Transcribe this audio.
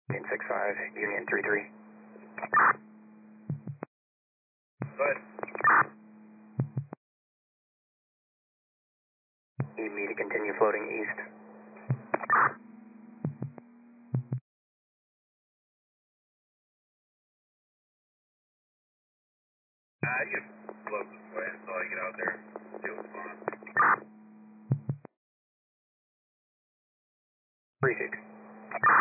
Union 65, Union 33. Good. Need me to continue floating east. You can float this way until I get out there.